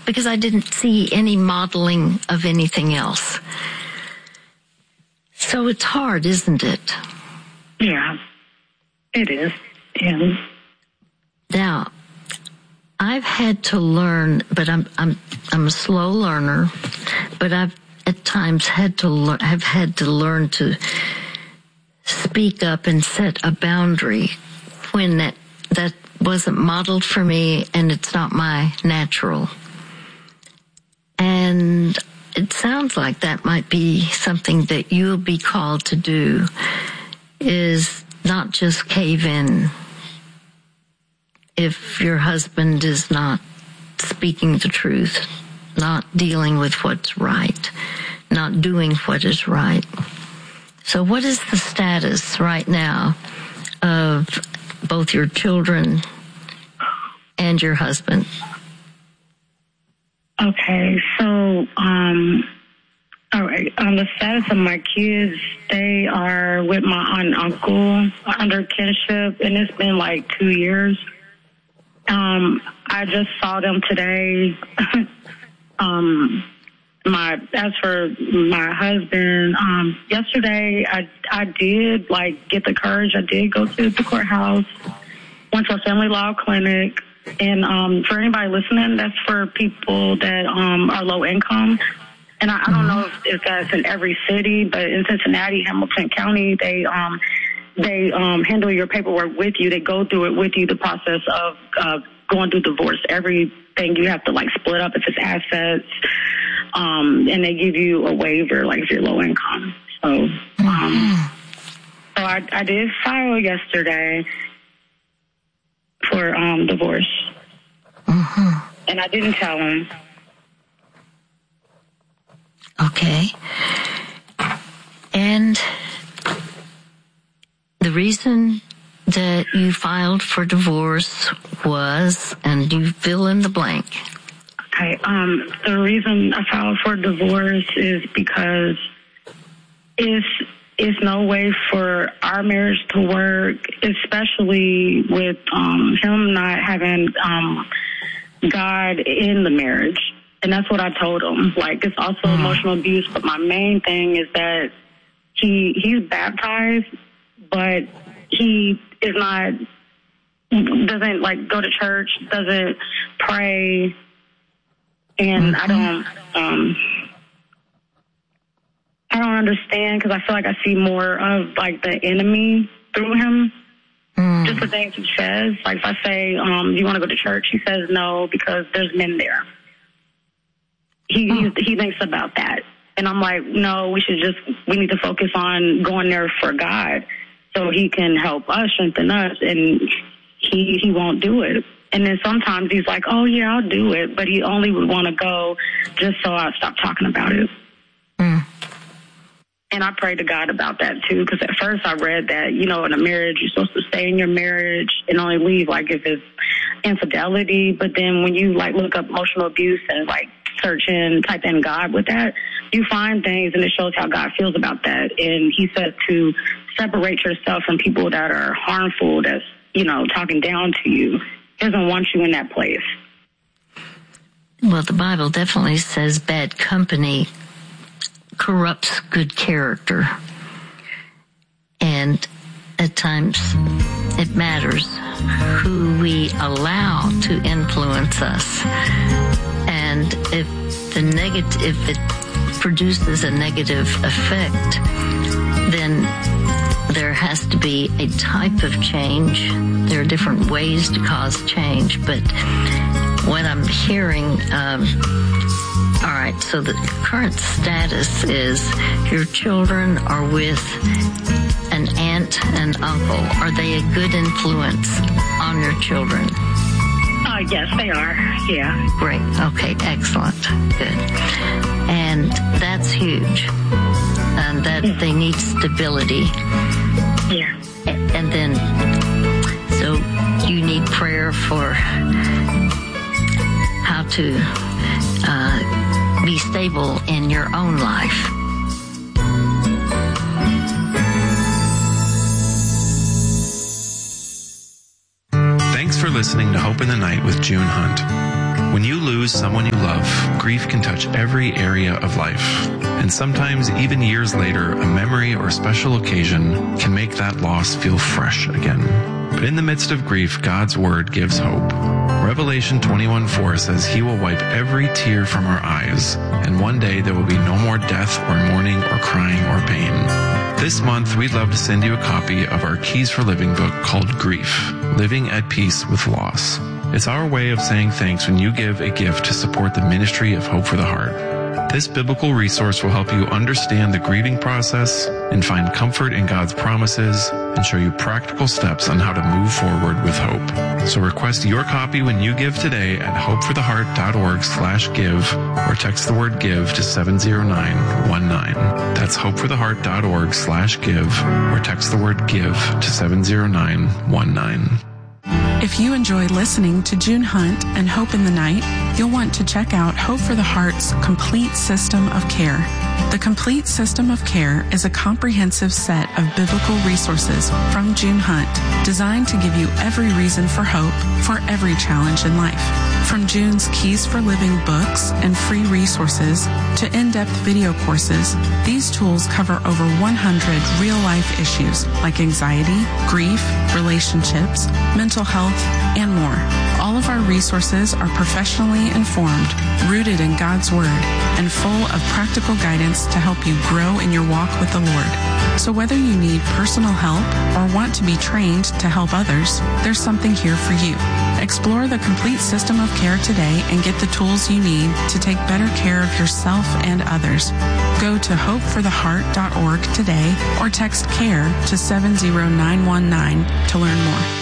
because I didn't see any modeling of anything else. So it's hard, isn't it? Yeah, it is. Yeah. Now, I've had to learn, but I'm a slow learner, but I've at times have had to learn to speak up and set a boundary when that wasn't modeled for me and it's not my natural. And it sounds like that might be something that you'll be called to do, is not just cave in if your husband is not speaking the truth, not dealing with what's right, not doing what is right. So what is the status right now of both your children and your husband? Okay, so, all right, on the status of my kids, they are with my aunt and uncle under kinship, and it's been like 2 years. I just saw them today. As for my husband, yesterday I did get the courage. I did go to the courthouse, went to a family law clinic, and for anybody listening, that's for people that are low income. And I don't know if that's in every city, but in Cincinnati, Hamilton County, they handle your paperwork with you. They go through it with you, the process of going through divorce. Everything you have to split up if it's assets, and they give you a waiver if you're low income. So, so I did file yesterday for divorce, and I didn't tell him. Okay, and the reason that you filed for divorce was, and you fill in the blank. Okay, the reason I filed for divorce is because it's no way for our marriage to work, especially with him not having God in the marriage. And that's what I told him. It's also emotional abuse, but my main thing is that he's baptized, but he is not, doesn't go to church, doesn't pray, and I don't understand, because I feel like I see more of the enemy through him. Just the things he says. If I say, you want to go to church? He says no because there's men there. He thinks about that. And I'm like, no, we need to focus on going there for God so he can help us, strengthen us, and he won't do it. And then sometimes he's like, oh, yeah, I'll do it, but he only would want to go just so I stop talking about it. And I pray to God about that, too, because at first I read that, in a marriage, you're supposed to stay in your marriage and only leave, if it's infidelity. But then when you, look up emotional abuse and, search in, type in God with that, you find things, and it shows how God feels about that. And he said to separate yourself from people that are harmful, that's, talking down to you. He doesn't want you in that place. Well, the Bible definitely says bad company corrupts good character. And at times it matters who we allow to influence us. And if it produces a negative effect, then there has to be a type of change. There are different ways to cause change, but what I'm hearing, all right, so the current status is your children are with an aunt and uncle. Are they a good influence on your children? Yes, they are. Yeah. Great. Okay, excellent. Good. And that's huge. And that they need stability. Yeah. And then, so you need prayer for how to be stable in your own life. Thanks for listening to Hope in the Night with June Hunt. When you lose someone you love, grief can touch every area of life. And sometimes, even years later, a memory or special occasion can make that loss feel fresh again. But in the midst of grief, God's Word gives hope. Revelation 21:4 says He will wipe every tear from our eyes, and one day there will be no more death or mourning or crying or pain. This month, we'd love to send you a copy of our Keys for Living book called Grief, Living at Peace with Loss. It's our way of saying thanks when you give a gift to support the ministry of Hope for the Heart. This biblical resource will help you understand the grieving process and find comfort in God's promises and show you practical steps on how to move forward with hope. So request your copy when you give today at hopefortheheart.org/give or text the word give to 70919. That's hopefortheheart.org/give or text the word give to 70919. If you enjoy listening to June Hunt and Hope in the Night, you'll want to check out Hope for the Heart's Complete System of Care. The Complete System of Care is a comprehensive set of biblical resources from June Hunt, designed to give you every reason for hope for every challenge in life. From June's Keys for Living books and free resources to in-depth video courses, these tools cover over 100 real-life issues like anxiety, grief, relationships, mental health, and more. All of our resources are professionally informed, rooted in God's Word, and full of practical guidance to help you grow in your walk with the Lord. So whether you need personal help or want to be trained to help others, there's something here for you. Explore the Complete System of Care today and get the tools you need to take better care of yourself and others. Go to hopefortheheart.org today or text CARE to 70919 to learn more.